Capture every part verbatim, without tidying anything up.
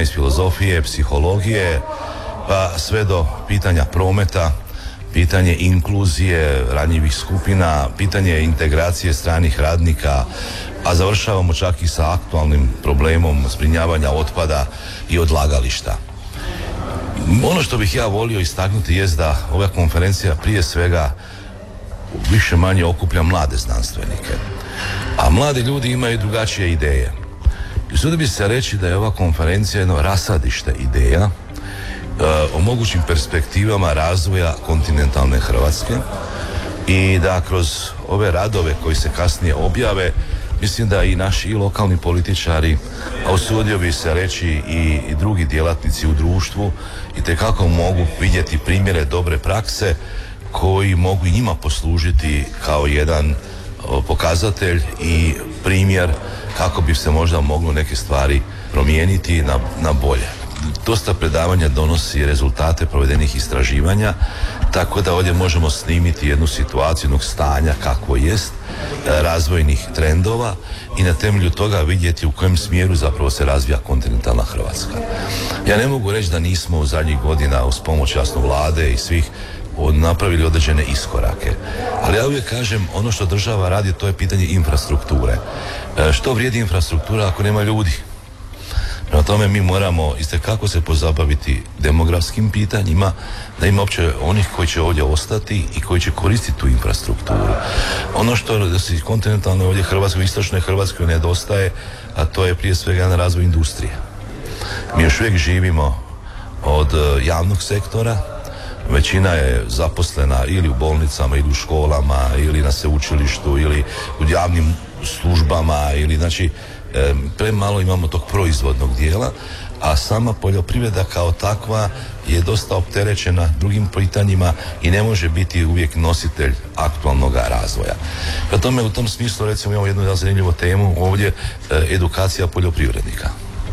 iz filozofije, psihologije, pa sve do pitanja prometa, pitanje inkluzije ranjivih skupina, pitanje integracije stranih radnika, a završavamo čak i sa aktualnim problemom zbrinjavanja otpada i odlagališta. Ono što bih ja volio istaknuti jest da ova konferencija prije svega više manje okuplja mlade znanstvenike, a mladi ljudi imaju drugačije ideje. I sudio bi se reći da je ova konferencija jedno rasadište ideja o mogućim perspektivama razvoja kontinentalne Hrvatske i da kroz ove radove koji se kasnije objave, mislim da i naši i lokalni političari, a usudio bi se reći i, i drugi djelatnici u društvu itekako mogu vidjeti primjere dobre prakse koji mogu i njima poslužiti kao jedan o, pokazatelj i primjer kako bi se možda moglo neke stvari promijeniti na, na bolje. Dosta predavanja donosi rezultate provedenih istraživanja, tako da ovdje možemo snimiti jednu situaciju, jednog stanja kakvo jest, razvojnih trendova i na temelju toga vidjeti u kojem smjeru zapravo se razvija kontinentalna Hrvatska. Ja ne mogu reći da nismo u zadnjih godina uz pomoć jasno vlade i svih napravili određene iskorake. Ali ja uvijek kažem, ono što država radi, to je pitanje infrastrukture. Što vrijedi infrastruktura ako nema ljudi? Prema tome mi moramo itekako se pozabaviti demografskim pitanjima, da ima uopće onih koji će ovdje ostati i koji će koristiti tu infrastrukturu. Ono što da se kontinentalno ovdje Hrvatskoj, istočnoj Hrvatskoj nedostaje, a to je prije svega na razvoj industrije. Mi još uvijek živimo od javnog sektora, većina je zaposlena ili u bolnicama ili u školama ili na sveučilištu ili u javnim službama ili znači e, premalo imamo tog proizvodnog dijela, a sama poljoprivreda kao takva je dosta opterećena drugim pitanjima i ne može biti uvijek nositelj aktualnog razvoja. Prema tome u tom smislu recimo imamo jednu zanimljivu temu ovdje, e, edukacija poljoprivrednika.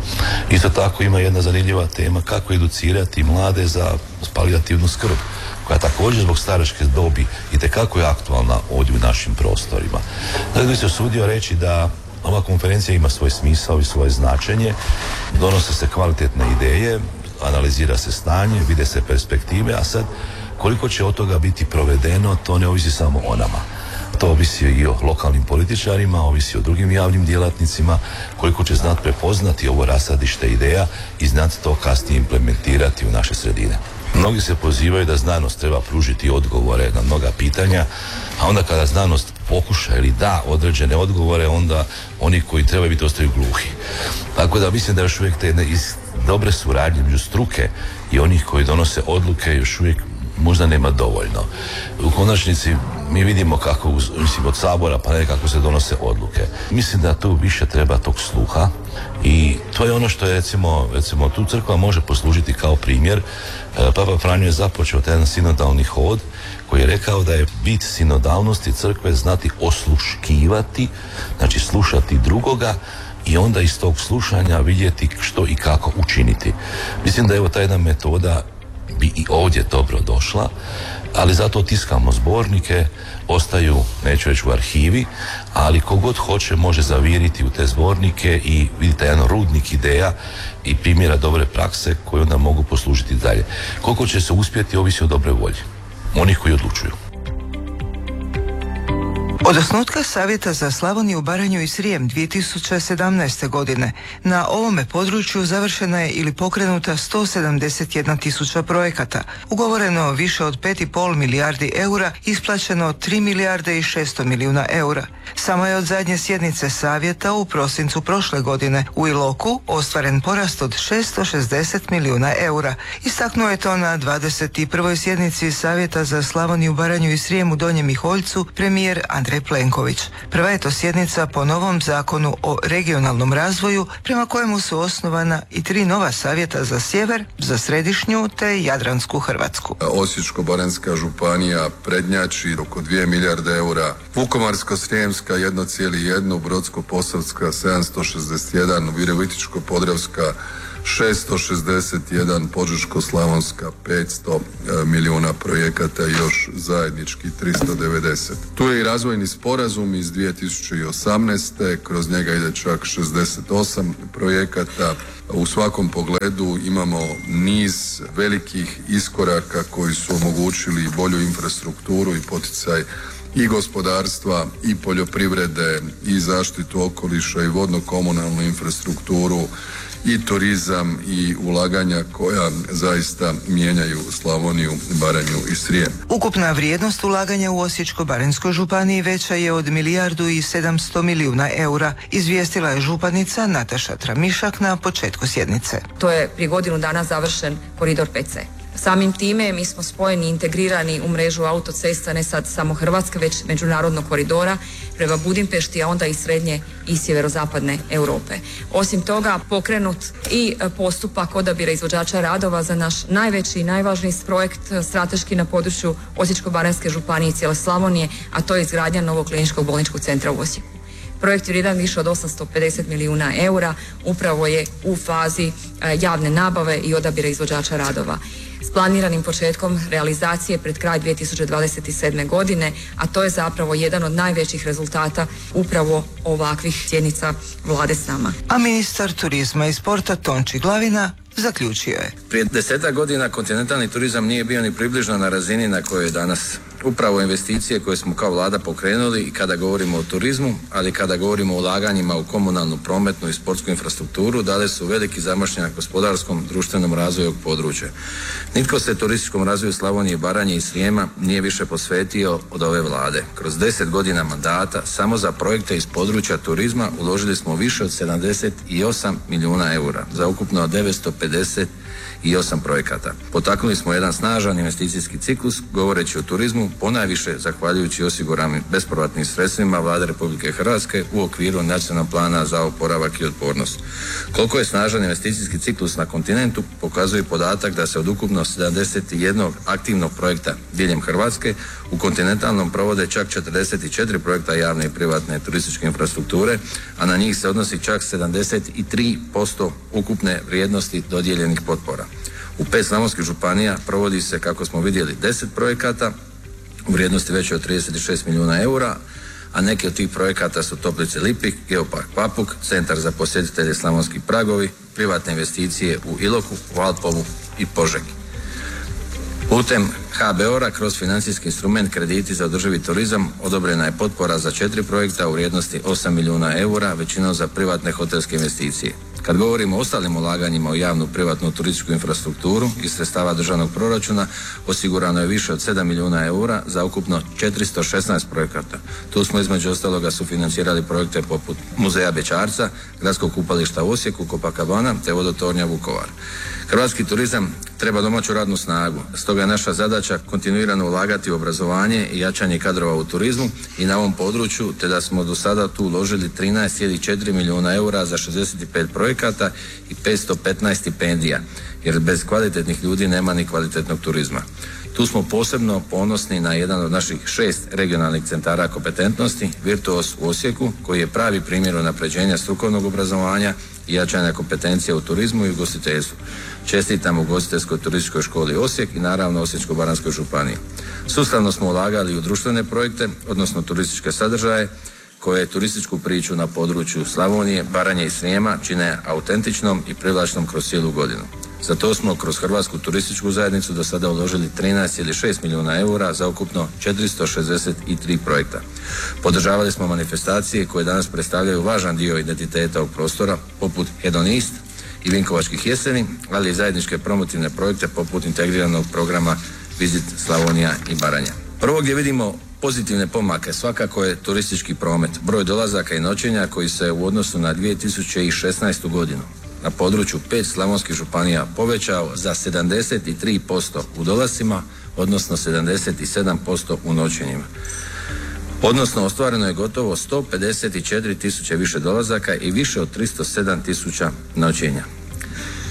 Isto tako ima jedna zanimljiva tema kako educirati mlade za palijativnu skrb, koja također zbog staračke dobi itekako je aktualna ovdje u našim prostorima. Dakle, bih se usudio reći da ova konferencija ima svoj smisao i svoje značenje, donose se kvalitetne ideje, analizira se stanje, vide se perspektive, a sad koliko će od toga biti provedeno, to ne ovisi samo o nama. To ovisi i o lokalnim političarima, ovisi o drugim javnim djelatnicima, koliko će znati prepoznati ovo rasadište ideja i znati to kasnije implementirati u naše sredine. Mnogi se pozivaju da znanost treba pružiti odgovore na mnoga pitanja, a onda kada znanost pokuša ili da određene odgovore, onda oni koji trebaju biti ostaju gluhi. Tako da mislim da još uvijek te jedne iz dobre suradnje među struke i onih koji donose odluke još uvijek možda nema dovoljno. U konačnici mi vidimo kako, mislim, od Sabora pa ne kako se donose odluke. Mislim da tu više treba tog sluha i to je ono što je recimo, recimo tu crkva može poslužiti kao primjer. Papa Franjo je započeo taj jedan sinodalni hod koji je rekao da je bit sinodalnosti crkve znati osluškivati, znači slušati drugoga i onda iz tog slušanja vidjeti što i kako učiniti. Mislim da je evo ta jedna metoda bi i ovdje dobro došla, ali zato tiskamo zbornike, ostaju, neću reći u arhivi, ali kogod hoće može zaviriti u te zbornike i vidite jedan rudnik ideja i primjera dobre prakse koje onda mogu poslužiti dalje. Koliko će se uspjeti ovisi o dobre volji onih koji odlučuju. Od osnutka Savjeta za Slavoniju, Baranju i Srijem dvije tisuće sedamnaeste. godine na ovome području završena je ili pokrenuta sto sedamdeset jedna tisuća projekata, ugovoreno više od pet i pol milijardi eura, isplaćeno tri milijarde i šesto milijuna eura. Samo je od zadnje sjednice Savjeta u prosincu prošle godine u Iloku ostvaren porast od šesto šezdeset milijuna eura. Istaknuo je to na dvadeset prvoj sjednici Savjeta za Slavoniju, Baranju i Srijem u Donjem Miholjcu premijer Andrej Plenković. Prva je to sjednica po novom zakonu o regionalnom razvoju prema kojemu su osnovana i tri nova savjeta za sjever, za središnju te jadransku Hrvatsku. Osječko-baranjska županija prednjači oko dvije milijarde eura, Vukovarsko-srijemska jedan zarez jedan, Brodsko-posavska sedamsto šezdeset jedan, Virovitičko-podravska šesto šezdeset jedan, Požeško-slavonska petsto milijuna projekata i još zajednički tristo devedeset. Tu je i razvojni sporazum iz dvije tisuće osamnaeste. Kroz njega ide čak šezdeset osam projekata. U svakom pogledu imamo niz velikih iskoraka koji su omogućili bolju infrastrukturu i poticaj i gospodarstva i poljoprivrede i zaštitu okoliša i vodno-komunalnu infrastrukturu i turizam i ulaganja koja zaista mijenjaju Slavoniju, Baranju i Srijem. Ukupna vrijednost ulaganja u Osječko-baranjskoj županiji veća je od milijardu i sedamsto milijuna eura, izvijestila je županica Nataša Tramišak na početku sjednice. To je prije godinu dana završen koridor P C. Samim time mi smo spojeni i integrirani u mrežu autocesta ne sad samo Hrvatske, već međunarodnog koridora prema Budimpešti, a onda i srednje i sjeverozapadne Europe. Osim toga, pokrenut i postupak odabira izvođača radova za naš najveći i najvažniji projekt strateški na području Osječko-baranjske županije i cijele Slavonije, a to je izgradnja novog kliničkog bolničkog centra u Osijeku. Projekt je vrijedan više od osamsto pedeset milijuna eura, upravo je u fazi javne nabave i odabira izvođača radova. S planiranim početkom realizacije pred kraj dvije tisuće dvadeset sedme. godine, a to je zapravo jedan od najvećih rezultata upravo ovakvih sjednica vlade s nama. A ministar turizma i sporta Tonči Glavina zaključio je. Prije desetak godina kontinentalni turizam nije bio ni približno na razini na kojoj je danas. Upravo investicije koje smo kao vlada pokrenuli i kada govorimo o turizmu, ali kada govorimo o ulaganjima u komunalnu, prometnu i sportsku infrastrukturu, dale su veliki zamašnjak gospodarskom, društvenom razvoju ovog područja. Nitko se turističkom razvoju Slavonije, Baranje i Srijema nije više posvetio od ove vlade. Kroz deset godina mandata samo za projekte iz područja turizma uložili smo više od sedamdeset osam milijuna eura za ukupno devetsto pedeset i osam projekata. Potaknuli smo jedan snažan investicijski ciklus govoreći o turizmu, ponajviše zahvaljujući osiguranim bespovratnim sredstvima Vlade Republike Hrvatske u okviru nacionalnog plana za oporavak i otpornost. Koliko je snažan investicijski ciklus na kontinentu pokazuje podatak da se od ukupno sedamdeset jedan aktivnog projekta diljem Hrvatske u kontinentalnom provode čak četrdeset četiri projekta javne i privatne turističke infrastrukture, a na njih se odnosi čak sedamdeset tri posto ukupne vrijednosti dodijeljenih potpora. U pet slavonskih županija provodi se, kako smo vidjeli, deset projekata u vrijednosti veće od trideset šest milijuna eura, a neki od tih projekata su Toplice Lipik, Geopark Papuk, Centar za posjetitelje Slavonski Pragovi, privatne investicije u Iloku, Valpovu i Požegi. Putem H B O R-a kroz financijski instrument krediti za održivi turizam odobrena je potpora za četiri projekta u vrijednosti osam milijuna eura, većinom za privatne hotelske investicije. Kad govorimo o ostalim ulaganjima u javnu privatnu turističku infrastrukturu iz sredstava državnog proračuna, osigurano je više od sedam milijuna eura za ukupno četiristo šesnaest projekata. Tu smo između ostaloga sufinancirali projekte poput Muzeja Bećarca, Gradskog kupališta u Osijeku, Copacabana te vodotornja Vukovar. Hrvatski turizam treba domaću radnu snagu, stoga je naša zadaća kontinuirano ulagati u obrazovanje i jačanje kadrova u turizmu i na ovom području, te da smo do sada tu uložili trinaest zarez četiri milijuna eura za šezdeset pet projekata i petsto petnaest stipendija, jer bez kvalitetnih ljudi nema ni kvalitetnog turizma. Tu smo posebno ponosni na jedan od naših šest regionalnih centara kompetentnosti, Virtuos u Osijeku, koji je pravi primjer unapređenja strukovnog obrazovanja i jačanja kompetencija u turizmu i ugostiteljstvu. Čestitam ugostiteljskoj turističkoj školi Osijek i naravno Osječko-baranjskoj županiji. Sustavno smo ulagali u društvene projekte, odnosno turističke sadržaje, koje turističku priču na području Slavonije, Baranje i Srijema čine autentičnom i privlačnom kroz cijelu godinu. Za to smo kroz Hrvatsku turističku zajednicu do sada uložili trinaest zarez šest milijuna eura za ukupno četiristo šezdeset tri projekta. Podržavali smo manifestacije koje danas predstavljaju važan dio identiteta ovog prostora, poput Hedonist i Vinkovačkih jeseni, ali i zajedničke promotivne projekte poput integriranog programa Visit Slavonija i Baranja. Prvo gdje vidimo pozitivne pomake svakako je turistički promet, broj dolazaka i noćenja koji se u odnosu na dvije tisuće šesnaestu. godinu na području pet slavonskih županija povećao za sedamdeset tri posto u dolascima, odnosno sedamdeset sedam posto u noćenjima. Odnosno ostvareno je gotovo sto pedeset četiri tisuće više dolazaka i više od tristo sedam tisuća noćenja.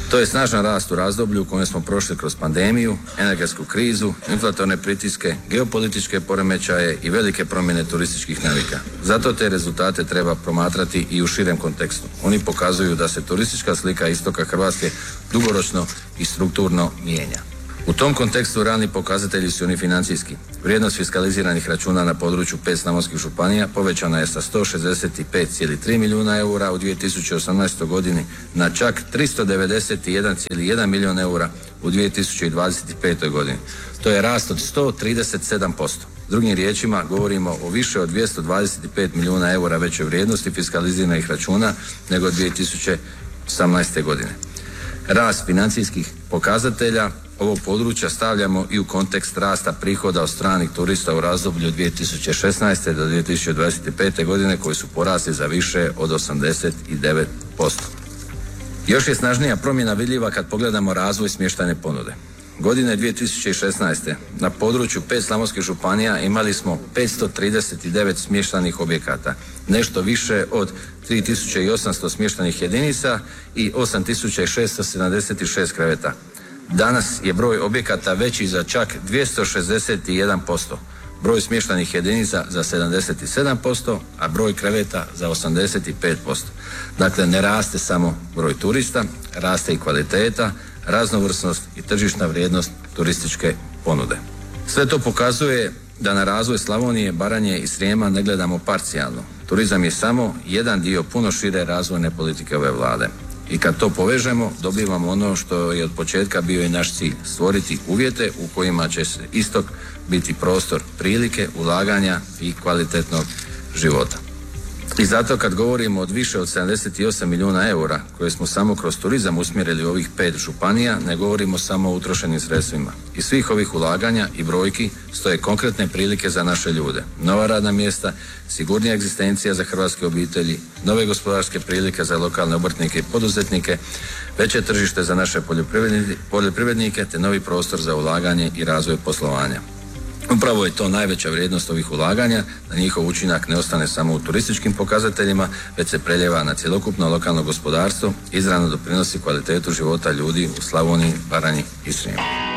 To je snažan rast u razdoblju u kojem smo prošli kroz pandemiju, energetsku krizu, inflatorne pritiske, geopolitičke poremećaje i velike promjene turističkih navika. Zato te rezultate treba promatrati i u širem kontekstu. Oni pokazuju da se turistička slika istoka Hrvatske dugoročno i strukturno mijenja. U tom kontekstu realni pokazatelji su oni financijski. Vrijednost fiskaliziranih računa na području pet slavonskih županija povećana je sa sto šezdeset pet zarez tri milijuna eura u dvije tisuće osamnaestoj godini na čak tristo devedeset jedan zarez jedan milijun eura u dvije tisuće dvadeset petoj godini. To je rast od sto trideset sedam posto. Drugim riječima, govorimo o više od dvjesto dvadeset pet milijuna eura većoj vrijednosti fiskaliziranih računa nego dvije tisuće osamnaeste godine. Rast financijskih pokazatelja ovog područja stavljamo i u kontekst rasta prihoda od stranih turista u razdoblju od dvije tisuće šesnaeste do dvije tisuće dvadeset pete godine koji su porasli za više od osamdeset devet posto. Još je snažnija promjena vidljiva kad pogledamo razvoj smještajne ponude. Godine dvije tisuće šesnaeste na području pet slavonskih županija imali smo petsto trideset devet smještajnih objekata, nešto više od tri tisuće osamsto smještajnih jedinica i osam tisuća šesto sedamdeset šest kreveta. Danas je broj objekata veći za čak dvjesto šezdeset jedan posto, broj smještajnih jedinica za sedamdeset sedam posto, a broj kreveta za osamdeset pet posto. Dakle, ne raste samo broj turista, raste i kvaliteta, raznovrsnost i tržišna vrijednost turističke ponude. Sve to pokazuje da na razvoj Slavonije, Baranje i Srijema ne gledamo parcijalno. Turizam je samo jedan dio puno šire razvojne politike ove Vlade. I kad to povežemo, dobivamo ono što je od početka bio i naš cilj, stvoriti uvjete u kojima će se istok biti prostor prilike, ulaganja i kvalitetnog života. I zato kad govorimo od više od sedamdeset osam milijuna eura koje smo samo kroz turizam usmjerili u ovih pet županija, ne govorimo samo o utrošenim sredstvima. Iz svih ovih ulaganja i brojki stoje konkretne prilike za naše ljude. Nova radna mjesta, sigurnija egzistencija za hrvatske obitelji, nove gospodarske prilike za lokalne obrtnike i poduzetnike, veće tržište za naše poljoprivrednike te novi prostor za ulaganje i razvoj poslovanja. Upravo je to najveća vrijednost ovih ulaganja, da njihov učinak ne ostane samo u turističkim pokazateljima, već se preljeva na cjelokupno lokalno gospodarstvo, izravno doprinosi kvalitetu života ljudi u Slavoniji, Baranji i Srijemu.